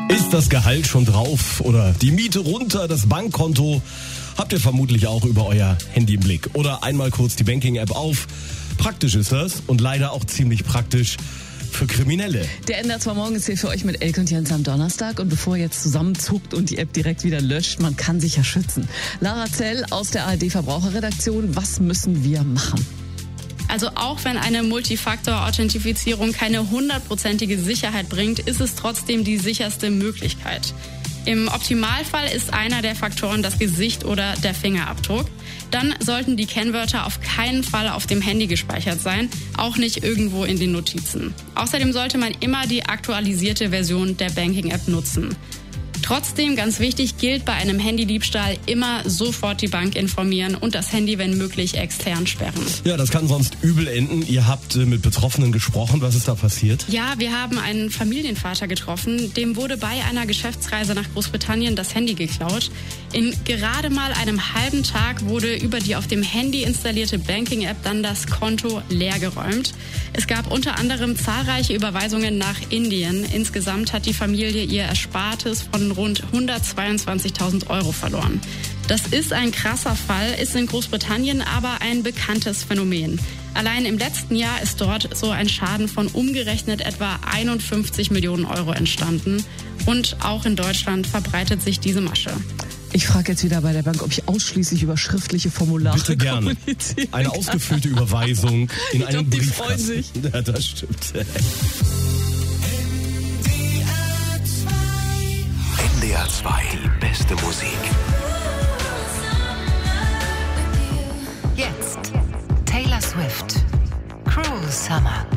Ist das Gehalt schon drauf oder die Miete runter, das Bankkonto? Habt ihr vermutlich auch über euer Handy im Blick. Oder einmal kurz die Banking-App auf. Praktisch ist das und leider auch ziemlich praktisch für Kriminelle. Der NDR 2 Morgen ist hier für euch mit Elke und Jens am Donnerstag. Und bevor ihr jetzt zusammenzuckt und die App direkt wieder löscht, man kann sich ja schützen. Lara Zell aus der ARD Verbraucherredaktion, was müssen wir machen? Also auch wenn eine Multifaktor-Authentifizierung keine 100%ige Sicherheit bringt, ist es trotzdem die sicherste Möglichkeit. Im Optimalfall ist einer der Faktoren das Gesicht oder der Fingerabdruck. Dann sollten die Kennwörter auf keinen Fall auf dem Handy gespeichert sein, auch nicht irgendwo in den Notizen. Außerdem sollte man immer die aktualisierte Version der Banking-App nutzen. Trotzdem, ganz wichtig, gilt bei einem Handydiebstahl immer sofort die Bank informieren und das Handy, wenn möglich, extern sperren. Ja, das kann sonst übel enden. Ihr habt mit Betroffenen gesprochen. Was ist da passiert? Ja, wir haben einen Familienvater getroffen. Dem wurde bei einer Geschäftsreise nach Großbritannien das Handy geklaut. In gerade mal einem halben Tag wurde über die auf dem Handy installierte Banking-App dann das Konto leergeräumt. Es gab unter anderem zahlreiche Überweisungen nach Indien. Insgesamt hat die Familie ihr Erspartes von rund 122.000 € verloren. Das ist ein krasser Fall, ist in Großbritannien aber ein bekanntes Phänomen. Allein im letzten Jahr ist dort so ein Schaden von umgerechnet etwa 51 Millionen € entstanden. Und auch in Deutschland verbreitet sich diese Masche. Ich frage jetzt wieder bei der Bank, ob ich ausschließlich über schriftliche Formulare Bitte gerne. kommunizieren Eine kann. ausgefüllte Überweisung in einem die Briefkasten. freuen sich. Ja, das stimmt. NDR 2, die beste Musik. Jetzt Taylor Swift, Cruel Summer.